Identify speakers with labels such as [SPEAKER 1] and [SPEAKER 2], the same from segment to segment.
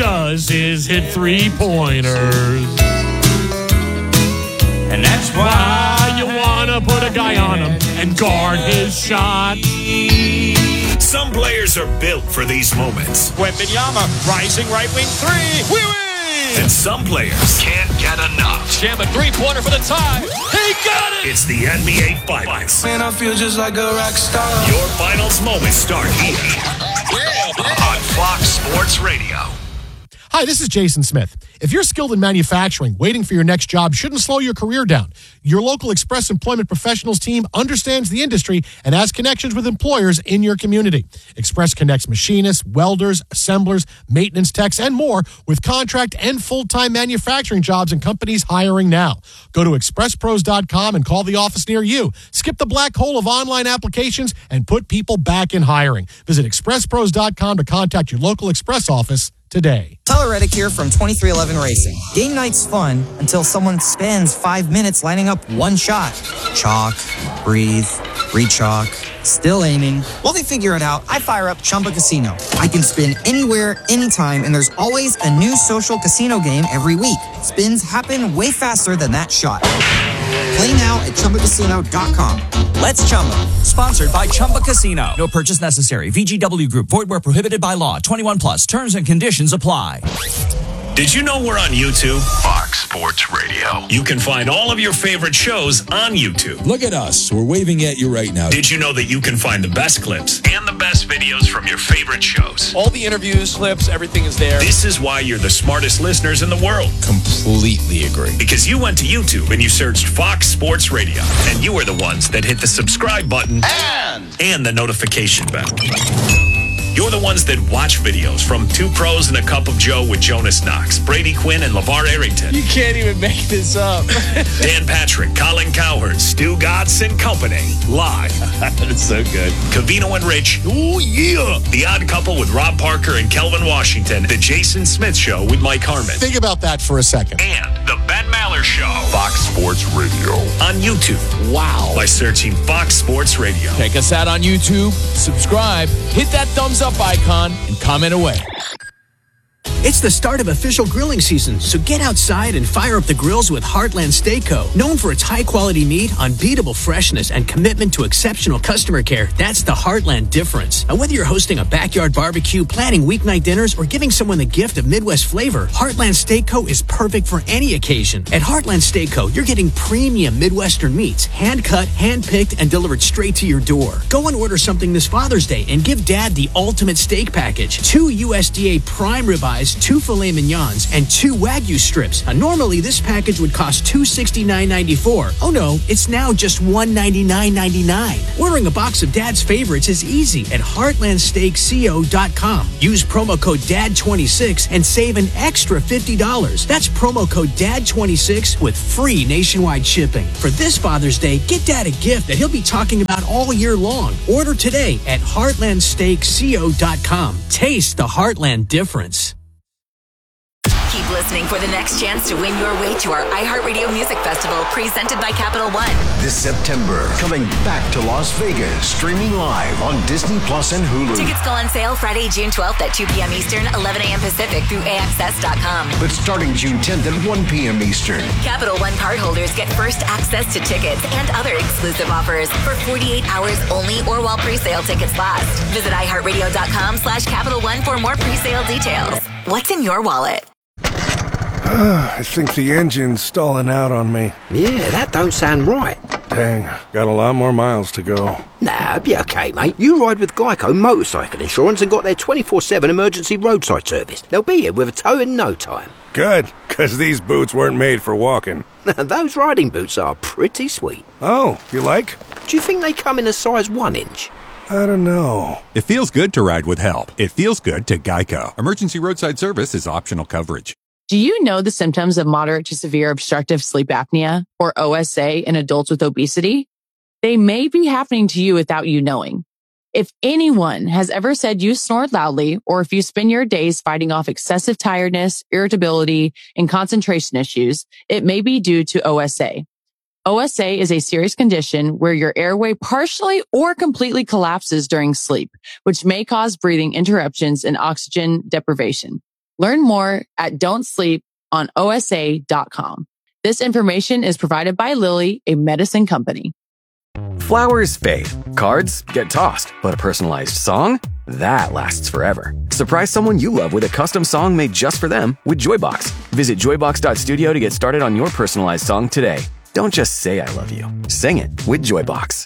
[SPEAKER 1] does is hit three-pointers.
[SPEAKER 2] And that's why
[SPEAKER 1] you want to put a guy on him and guard his shot.
[SPEAKER 3] Some players are built for these moments.
[SPEAKER 2] Wembanyama, rising right wing three. We win!
[SPEAKER 3] And some players can't get enough.
[SPEAKER 2] Jam a three-pointer for the tie. He got it!
[SPEAKER 3] It's the NBA Finals.
[SPEAKER 4] Man, I feel just like a rock star.
[SPEAKER 3] Your finals moments start here on Fox Sports Radio.
[SPEAKER 5] Hi, this is Jason Smith. If you're skilled in manufacturing, waiting for your next job shouldn't slow your career down. Your local Express Employment Professionals team understands the industry and has connections with employers in your community. Express connects machinists, welders, assemblers, maintenance techs, and more with contract and full-time manufacturing jobs and companies hiring now. Go to expresspros.com and call the office near you. Skip the black hole of online applications and put people back in hiring. Visit expresspros.com to contact your local Express office today.
[SPEAKER 6] Tyler Reddick here from 2311 Racing. Game night's fun until someone spends 5 minutes lining up one shot. Chalk, breathe, re-chalk, still aiming. While they figure it out, I fire up Chumba Casino. I can spin anywhere, anytime, and there's always a new social casino game every week. Spins happen way faster than that shot. Play now at ChumbaCasino.com. Let's Chumba.
[SPEAKER 7] Sponsored by Chumba Casino. No purchase necessary. VGW Group. Void where prohibited by law. 21 plus. Terms and conditions apply.
[SPEAKER 3] Did you know we're on YouTube? Fox Sports Radio. You can find all of your favorite shows on YouTube.
[SPEAKER 8] Look at us. We're waving at you right now.
[SPEAKER 3] Did you know that you can find the best clips and the best videos from your favorite shows?
[SPEAKER 9] All the interviews, clips, everything is there.
[SPEAKER 3] This is why you're the smartest listeners in the world.
[SPEAKER 8] Completely agree.
[SPEAKER 3] Because you went to YouTube and you searched Fox Sports Radio. And you were the ones that hit the subscribe button and the notification bell. You're the ones that watch videos from Two Pros and a Cup of Joe with Jonas Knox, Brady Quinn, and LeVar Arrington.
[SPEAKER 9] You can't even make this up.
[SPEAKER 3] Dan Patrick, Colin Cowherd, Stu Gatz and Company. Live.
[SPEAKER 9] That's so good.
[SPEAKER 3] Covino and Rich. Oh, yeah. The Odd Couple with Rob Parker and Kelvin Washington. The Jason Smith Show with Mike Harmon.
[SPEAKER 5] Think about that for a second.
[SPEAKER 3] And The Ben Maller Show. Fox Sports Radio. On YouTube.
[SPEAKER 5] Wow.
[SPEAKER 3] By searching Fox Sports Radio.
[SPEAKER 9] Check us out on YouTube. Subscribe. Hit that thumbs up icon and comment away.
[SPEAKER 10] It's the start of official grilling season, so get outside and fire up the grills with Heartland Steak Co. Known for its high-quality meat, unbeatable freshness, and commitment to exceptional customer care, that's the Heartland difference. And whether you're hosting a backyard barbecue, planning weeknight dinners, or giving someone the gift of Midwest flavor, Heartland Steak Co. is perfect for any occasion. At Heartland Steak Co., you're getting premium Midwestern meats, hand-cut, hand-picked, and delivered straight to your door. Go and order something this Father's Day and give Dad the ultimate steak package. 2 USDA prime ribeyes, 2 filet mignons, and 2 Wagyu strips. Now, normally, this package would cost $269.94. Oh no, it's now just $199.99. Ordering a box of Dad's favorites is easy at heartlandsteakco.com. Use promo code DAD26 and save an extra $50. That's promo code DAD26 with free nationwide shipping. For this Father's Day, get Dad a gift that he'll be talking about all year long. Order today at heartlandsteakco.com. Taste the Heartland difference.
[SPEAKER 11] Keep listening for the next chance to win your way to our iHeartRadio Music Festival presented by Capital One.
[SPEAKER 12] This September, coming back to Las Vegas, streaming live on Disney Plus and Hulu.
[SPEAKER 11] Tickets go on sale Friday, June 12th at 2 p.m. Eastern, 11 a.m. Pacific through AXS.com.
[SPEAKER 12] But starting June 10th at 1 p.m. Eastern.
[SPEAKER 11] Capital One cardholders get first access to tickets and other exclusive offers for 48 hours only or while pre-sale tickets last. Visit iHeartRadio.com/Capital One for more pre-sale details. What's in your wallet?
[SPEAKER 13] I think the engine's stalling out on me.
[SPEAKER 14] Yeah, that don't sound right.
[SPEAKER 13] Dang, got a lot more miles to go.
[SPEAKER 14] Nah, be okay, mate. You ride with Geico Motorcycle Insurance and got their 24/7 emergency roadside service. They'll be here with a tow in no time.
[SPEAKER 13] Good, because these boots weren't made for walking.
[SPEAKER 14] Those riding boots are pretty sweet.
[SPEAKER 13] Oh, you like?
[SPEAKER 14] Do you think they come in a size 1 inch?
[SPEAKER 13] I don't know.
[SPEAKER 15] It feels good to ride with help. It feels good to Geico. Emergency roadside service is optional coverage.
[SPEAKER 16] Do you know the symptoms of moderate to severe obstructive sleep apnea, or OSA, in adults with obesity? They may be happening to you without you knowing. If anyone has ever said you snore loudly, or if you spend your days fighting off excessive tiredness, irritability, and concentration issues, it may be due to OSA. OSA is a serious condition where your airway partially or completely collapses during sleep, which may cause breathing interruptions and oxygen deprivation. Learn more at don'tsleeponosa.com. This information is provided by Lilly, a medicine company.
[SPEAKER 17] Flowers fade, cards get tossed, but a personalized song? That lasts forever. Surprise someone you love with a custom song made just for them with Joybox. Visit joybox.studio to get started on your personalized song today. Don't just say I love you. Sing it with Joybox.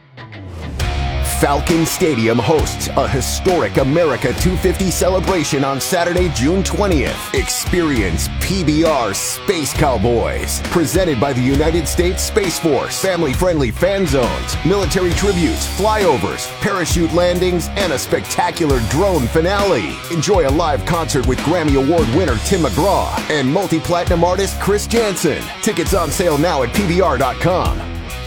[SPEAKER 12] Falcon Stadium hosts a historic America 250 celebration on Saturday, June 20th. Experience PBR Space Cowboys, presented by the United States Space Force. Family-friendly fan zones, military tributes, flyovers, parachute landings, and a spectacular drone finale. Enjoy a live concert with Grammy Award winner Tim McGraw and multi-platinum artist Chris Jansen. Tickets on sale now at PBR.com.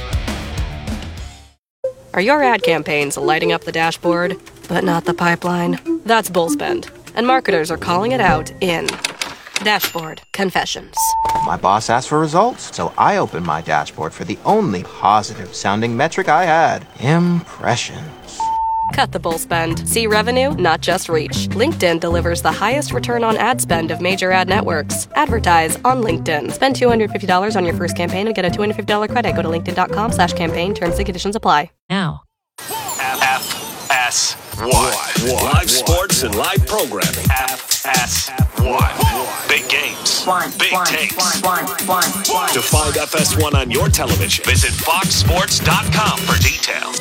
[SPEAKER 18] Are your ad campaigns lighting up the dashboard, but not the pipeline? That's Bullspend, and marketers are calling it out in Dashboard Confessions.
[SPEAKER 19] My boss asked for results, so I opened my dashboard for the only positive-sounding metric I had: impressions.
[SPEAKER 18] Cut the bull spend. See revenue, not just reach. LinkedIn delivers the highest return on ad spend of major ad networks. Advertise on LinkedIn. Spend $250 on your first campaign and get a $250 credit. Go to linkedin.com/campaign. Terms and conditions apply.
[SPEAKER 16] Now.
[SPEAKER 3] FS1. Live sports and live programming. FS1. Big games. Big takes. To find FS1 on your television, visit foxsports.com for details.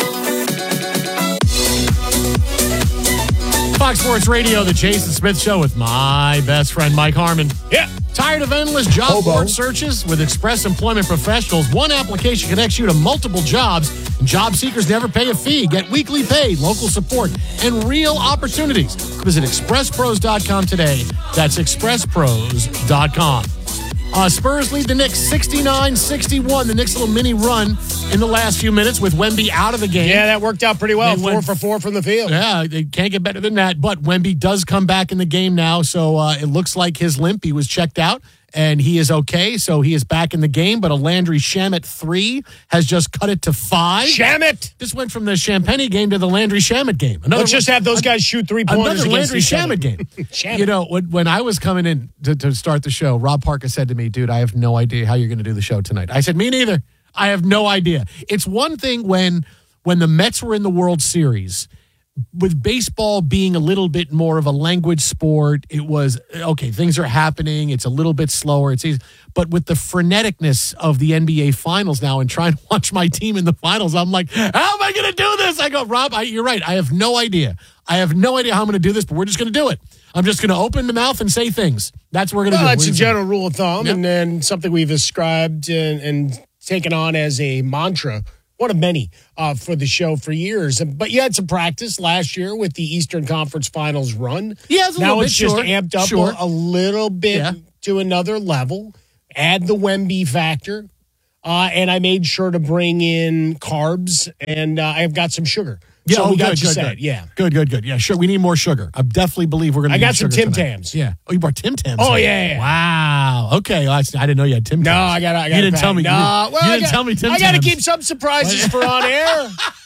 [SPEAKER 5] Fox Sports Radio, the Jason Smith Show with my best friend, Mike Harmon.
[SPEAKER 1] Yeah.
[SPEAKER 5] Tired of endless job board searches? With Express Employment Professionals, one application connects you to multiple jobs, and job seekers never pay a fee. Get weekly pay, local support, and real opportunities. Visit expresspros.com today. That's expresspros.com. Spurs lead the Knicks 69-61. The Knicks' little mini run in the last few minutes with Wemby out of the game.
[SPEAKER 1] Yeah, that worked out pretty well. 4 for 4 from the field.
[SPEAKER 5] Yeah, they can't get better than that. But Wemby does come back in the game now, so it looks like his limp, he was checked out, and he is okay. So he is back in the game. But a Landry Shamet 3 has just cut it to 5.
[SPEAKER 1] Shamet!
[SPEAKER 5] This went from the Champagne game to the Landry Shamet game.
[SPEAKER 1] Let's just have those guys shoot 3-pointers
[SPEAKER 5] another
[SPEAKER 1] against
[SPEAKER 5] Landry Shamet game. You know, when I was coming in to start the show, Rob Parker said to me, dude, I have no idea how you're going to do the show tonight. I said, me neither. I have no idea. It's one thing when the Mets were in the World Series, with baseball being a little bit more of a language sport, it was, okay, things are happening. It's a little bit slower. It's easy. But with the freneticness of the NBA Finals now and trying to watch my team in the finals, I'm like, how am I going to do this? I go, Rob, you're right. I have no idea. I have no idea how I'm going to do this, but we're just going to do it. I'm just going to open the mouth and say things. That's what we're going to do.
[SPEAKER 1] That's a general rule of thumb, and then something we've ascribed and taken on as a mantra, one of many for the show for years. But you had some practice last year with the Eastern Conference Finals run.
[SPEAKER 5] Yeah, it's a little bit
[SPEAKER 1] just amped up a little bit to another level. Add the Wemby factor. And I made sure to bring in carbs, and I've got some sugar.
[SPEAKER 5] Yeah,
[SPEAKER 1] so we got you
[SPEAKER 5] good,
[SPEAKER 1] set.
[SPEAKER 5] good.
[SPEAKER 1] Yeah.
[SPEAKER 5] Good. Yeah, sure. We need more sugar. I definitely believe we're going to need sugar.
[SPEAKER 1] I got some Tim Tams.
[SPEAKER 5] Yeah. Oh, you brought Tim Tams?
[SPEAKER 1] Oh, yeah.
[SPEAKER 5] Wow. Okay. Well, I didn't know you had Tim Tams.
[SPEAKER 1] No, I got
[SPEAKER 5] You didn't tell me.
[SPEAKER 1] No,
[SPEAKER 5] you didn't tell me Tim Tams.
[SPEAKER 1] I got to keep some surprises for on air.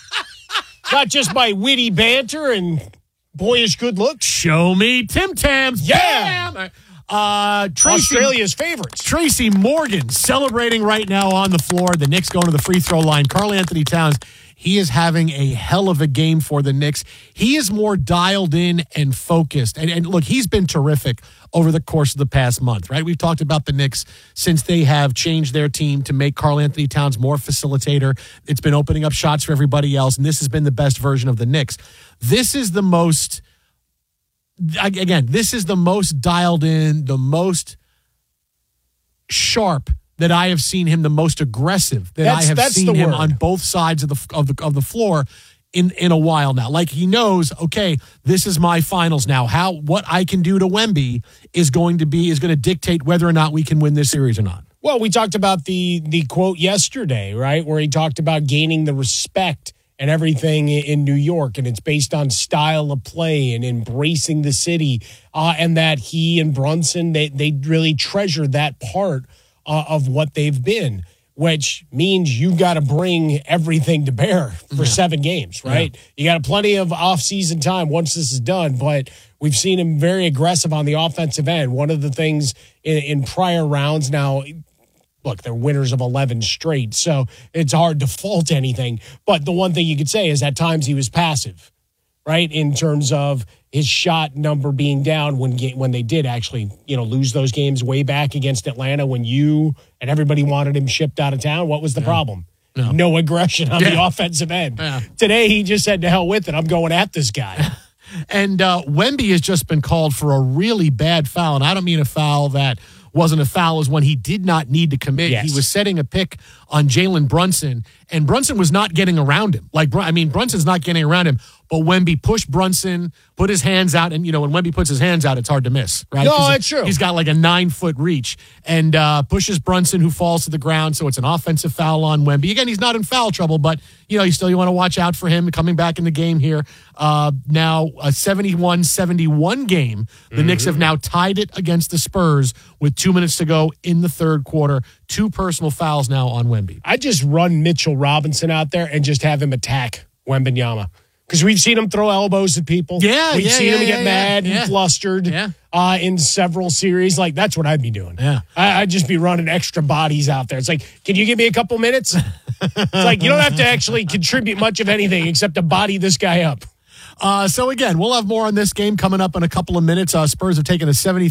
[SPEAKER 1] Not just my witty banter and boyish good looks.
[SPEAKER 5] Show me Tim Tams.
[SPEAKER 1] Yeah. Australia's favorites.
[SPEAKER 5] Tracy Morgan celebrating right now on the floor. The Knicks going to the free throw line. Karl Anthony Towns, he is having a hell of a game for the Knicks. He is more dialed in and focused. And look, he's been terrific over the course of the past month, right? We've talked about the Knicks since they have changed their team to make Karl Anthony Towns more facilitator. It's been opening up shots for everybody else, and this has been the best version of the Knicks. This is the most dialed in, the most sharp that I have seen him, the most aggressive that I have seen him on both sides of the floor in a while now. Like he knows, okay, this is my finals now. What I can do to Wemby is going to dictate whether or not we can win this series or not.
[SPEAKER 1] Well, we talked about the quote yesterday, right, where he talked about gaining the respect and everything in New York, and it's based on style of play and embracing the city, and that he and Brunson, they really treasure that part of what they've been, which means you got to bring everything to bear for 7 games, right? Yeah. You got plenty of off-season time once this is done, but We've seen him very aggressive on the offensive end. One of the things in prior rounds now, look, they're winners of 11 straight, so it's hard to fault anything. But the one thing you could say is at times he was passive, right, in terms of his shot number being down when they did actually, lose those games way back against Atlanta when you and everybody wanted him shipped out of town. What was the problem? No aggression on the offensive end. Yeah. Today, he just said, to hell with it. I'm going at this guy.
[SPEAKER 5] And Wemby has just been called for a really bad foul. And I don't mean a foul that wasn't a foul, as when he did not need to commit. Yes. He was setting a pick on Jalen Brunson, and Brunson was not getting around him. Brunson's not getting around him, but Wemby pushed Brunson, put his hands out, and, when Wemby puts his hands out, it's hard to miss, right?
[SPEAKER 1] No, that's true.
[SPEAKER 5] He's got like a 9-foot reach, and pushes Brunson, who falls to the ground, so it's an offensive foul on Wemby. Again, he's not in foul trouble, but, you want to watch out for him coming back in the game here. Now, a 71-71 game. The Knicks have now tied it against the Spurs with 2 minutes to go in the third quarter. 2 personal fouls now on Wemby.
[SPEAKER 1] I just run Mitchell Robinson out there and just have him attack Wembanyama. Because we've seen him throw elbows at people. We've seen him get mad and flustered in several series. Like, that's what I'd be doing.
[SPEAKER 5] Yeah.
[SPEAKER 1] I'd just be running extra bodies out there. It's like, can you give me a couple minutes? It's like, you don't have to actually contribute much of anything except to body this guy up.
[SPEAKER 5] So, again, we'll have more on this game coming up in a couple of minutes. Spurs have taken a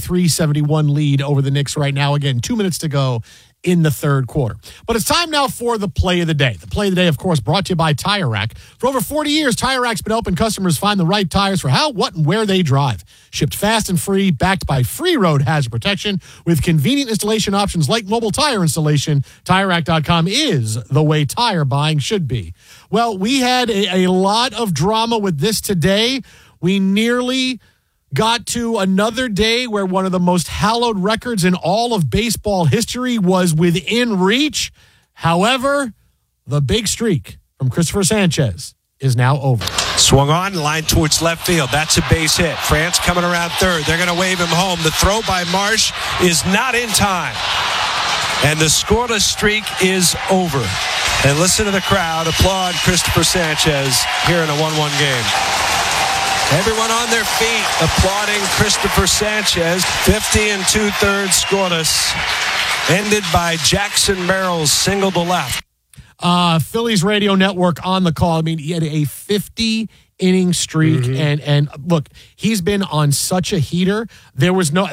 [SPEAKER 5] 73-71 lead over the Knicks right now. Again, 2 minutes to go in the third quarter. But it's time now for the play of the day. The play of the day, of course, brought to you by Tire Rack. For over 40 years, Tire Rack's been helping customers find the right tires for how, what, and where they drive. Shipped fast and free, backed by free road hazard protection with convenient installation options like mobile tire installation. TireRack.com is the way tire buying should be. Well, we had a lot of drama with this today. We nearly got to another day where one of the most hallowed records in all of baseball history was within reach. However, the big streak from Christopher Sanchez is now over.
[SPEAKER 2] Swung on, line towards left field. That's a base hit. France coming around third. They're going to wave him home. The throw by Marsh is not in time. And the scoreless streak is over. And listen to the crowd applaud Christopher Sanchez here in a 1-1 game. Everyone on their feet applauding Christopher Sanchez. 50 2/3 scoreless. Ended by Jackson Merrill's single to left.
[SPEAKER 5] Phillies radio network on the call. I mean, he had a 50-inning streak, and look, he's been on such a heater. There's no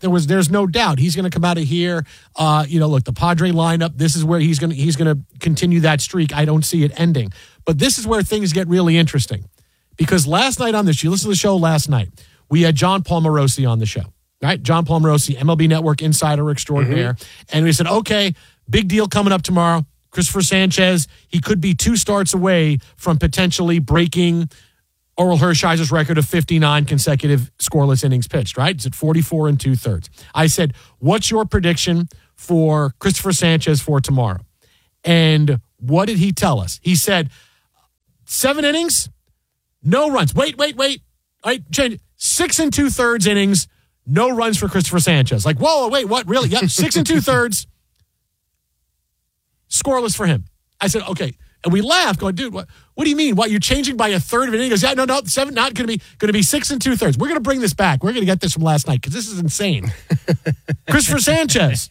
[SPEAKER 5] doubt he's going to come out of here. Look, the Padre lineup. This is where he's going to continue that streak. I don't see it ending. But this is where things get really interesting. Because last night on this, you listened to the show last night, we had John Paul Morosi on the show, right? John Paul Morosi, MLB Network insider extraordinaire. And we said, okay, big deal coming up tomorrow. Christopher Sanchez, he could be 2 starts away from potentially breaking Orel Hershiser's record of 59 consecutive scoreless innings pitched, right? It's at 44 2/3. I said, what's your prediction for Christopher Sanchez for tomorrow? And what did he tell us? He said, 7 innings, no runs. Wait. All right, change. 6 2/3 innings, no runs for Christopher Sanchez. Like, whoa, wait, what? Really? Yeah, 6 2/3, scoreless for him. I said, okay. And we laughed, going, dude, what do you mean? What, you're changing by a third of an inning? He goes, yeah, no, 7, not going to be 6 2/3. We're going to bring this back. We're going to get this from last night because this is insane. Christopher Sanchez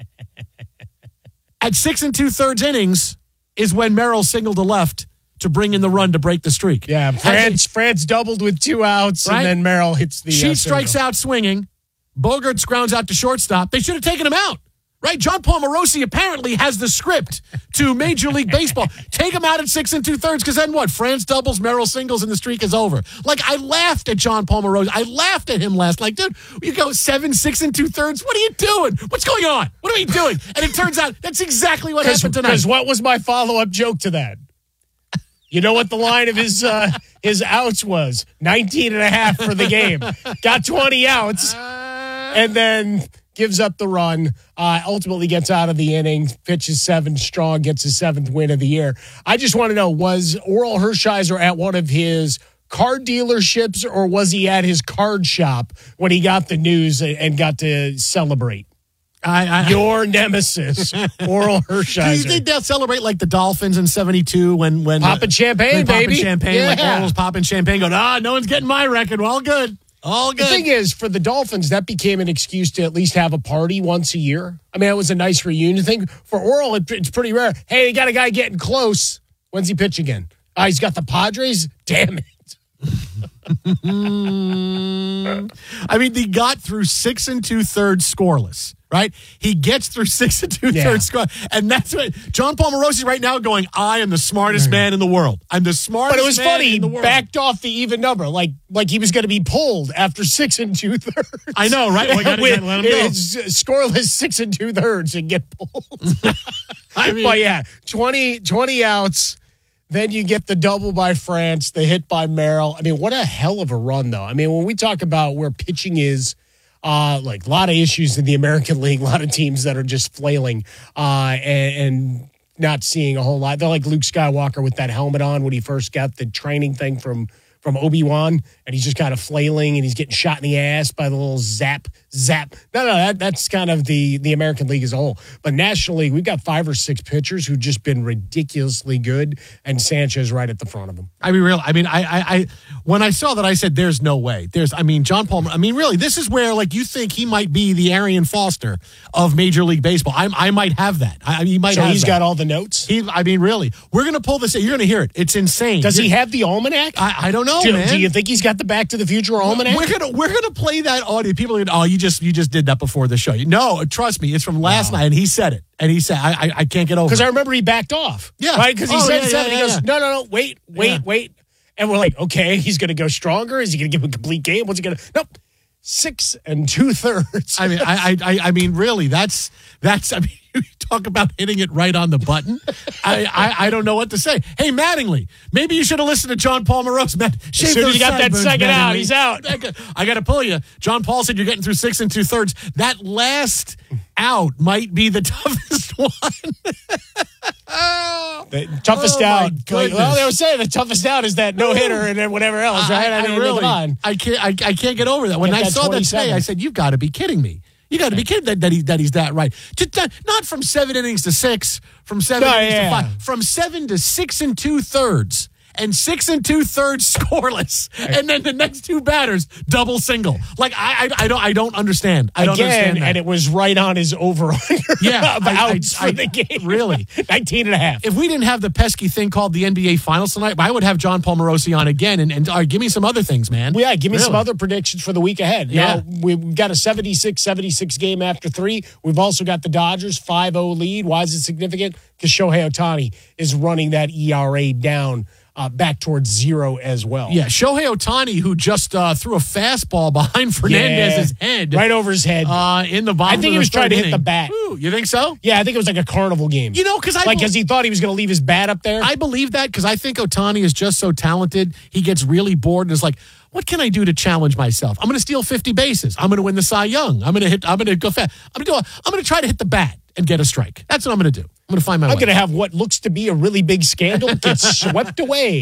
[SPEAKER 5] at 6 2/3 innings is when Merrill singled to left to bring in the run to break the streak.
[SPEAKER 1] Yeah, France doubled with 2 outs, right? And then Merrill hits the
[SPEAKER 5] Sheet strikes out swinging. Bogaerts grounds out to shortstop. They should have taken him out, right? John Paul Morosi apparently has the script to Major League Baseball. Take him out at 6 2/3, because then what? France doubles, Merrill singles, and the streak is over. Like, I laughed at John Paul Morosi. I laughed at him last night. Dude, you go 7, 6 2/3. What are you doing? What's going on? What are we doing? And it turns out that's exactly what happened tonight.
[SPEAKER 1] Because what was my follow-up joke to that? You know what the line of his outs was? 19.5 for the game. Got 20 outs, and then gives up the run. Ultimately gets out of the inning, pitches 7 strong, gets his 7th win of the year. I just want to know, was Orel Hershiser at one of his card dealerships, or was he at his card shop when he got the news and got to celebrate? Your nemesis, Orel Hershiser.
[SPEAKER 5] Do you think they'll celebrate like the Dolphins in 72 when
[SPEAKER 1] popping champagne, baby?
[SPEAKER 5] Popping champagne, like Orel's popping champagne, going, no one's getting my record. Well, good. All good.
[SPEAKER 1] The thing is, for the Dolphins, that became an excuse to at least have a party once a year. I mean, it was a nice reunion thing. For Oral, it's pretty rare. Hey, they got a guy getting close. When's he pitch again? He's got the Padres? Damn it.
[SPEAKER 5] I mean, he got through 6 2/3 scoreless, right? He gets through 6 2/3 score, and that's what John Paul Morosi right now going, I am the smartest man in the world. I'm the smartest man in the world.
[SPEAKER 1] But it was funny. He backed off the even number, like he was going to be pulled after 6 2/3.
[SPEAKER 5] I know, right? Well, gotta let him go.
[SPEAKER 1] It's scoreless 6 2/3 and get pulled. I mean, but yeah, 20 outs. Then you get the double by France, the hit by Merrill. I mean, what a hell of a run, though. I mean, when we talk about where pitching is, like a lot of issues in the American League, a lot of teams that are just flailing and not seeing a whole lot. They're like Luke Skywalker with that helmet on when he first got the training thing from Obi-Wan, and he's just kind of flailing, and he's getting shot in the ass by the little zap. No, that's kind of the American League as a whole. But National League, we've got 5 or 6 pitchers who've just been ridiculously good, and Sanchez right at the front of them.
[SPEAKER 5] I mean, I when I saw that, I said, "There's no way." John Palmer. I mean, really, this is where like you think he might be the Arian Foster of Major League Baseball. I might have that. He might.
[SPEAKER 1] So
[SPEAKER 5] have
[SPEAKER 1] he's
[SPEAKER 5] that.
[SPEAKER 1] got all the notes.
[SPEAKER 5] Really, we're gonna pull this. You're gonna hear it. It's insane.
[SPEAKER 1] Does he have the almanac?
[SPEAKER 5] I don't know, man.
[SPEAKER 1] Do you think he's got the Back to the Future almanac?
[SPEAKER 5] We're gonna play that audio. People are gonna, you just did that before the show. No, trust me, it's from last night, and he said it. And he said, I can't get over it.
[SPEAKER 1] Because I remember he backed off.
[SPEAKER 5] Yeah.
[SPEAKER 1] Right? Because he said something. He goes, no, wait. And we're like, okay, he's going to go stronger. Is he going to give him a complete game? What's he going to? Nope. 6 2/3.
[SPEAKER 5] I mean, really, that's. I mean, you talk about hitting it right on the button. I don't know what to say. Hey, Mattingly, maybe you should have listened to John Paul Morosi.
[SPEAKER 1] As soon as you got that second out, he's out.
[SPEAKER 5] I got to pull you. John Paul said you're getting through 6 2/3. That last out might be the toughest one.
[SPEAKER 1] The toughest out.
[SPEAKER 5] Goodness.
[SPEAKER 1] Well, they were saying the toughest out is that no hitter and then whatever else, right?
[SPEAKER 5] I can't get over that. When I saw that today, I said, "You've got to be kidding me! You got to be kidding that he's that right." Not from 7 innings to 6, from 7 innings to 5, from 7 to 6 2/3. And 6 2/3 scoreless, and then the next 2 batters double single. Like I don't understand. I don't understand that.
[SPEAKER 1] And it was right on his over/under.
[SPEAKER 5] Yeah,
[SPEAKER 1] outs for the game.
[SPEAKER 5] Really,
[SPEAKER 1] 19.5.
[SPEAKER 5] If we didn't have the pesky thing called the NBA Finals tonight, I would have John Paul Morosi on again and give me some other things, man.
[SPEAKER 1] Well, yeah, give me some other predictions for the week ahead.
[SPEAKER 5] Yeah,
[SPEAKER 1] now, we've got a 76 game after 3. We've also got the Dodgers 5-0 lead. Why is it significant? Because Shohei Ohtani is running that ERA down. Back towards 0 as well.
[SPEAKER 5] Yeah, Shohei Ohtani, who just threw a fastball behind Fernandez's head.
[SPEAKER 1] Right over his head.
[SPEAKER 5] In the bottom.
[SPEAKER 1] I think he was trying to hit the bat.
[SPEAKER 5] Ooh, you think so?
[SPEAKER 1] Yeah, I think it was like a carnival game.
[SPEAKER 5] You know, because
[SPEAKER 1] he thought he was going to leave his bat up there.
[SPEAKER 5] I believe that because I think Ohtani is just so talented. He gets really bored and is like, what can I do to challenge myself? I'm going to steal 50 bases. I'm going to win the Cy Young. I'm going to go fast. I'm going to try to hit the bat and get a strike. That's what I'm going to do. I'm going to find my way.
[SPEAKER 1] I'm going to have what looks to be a really big scandal get swept away.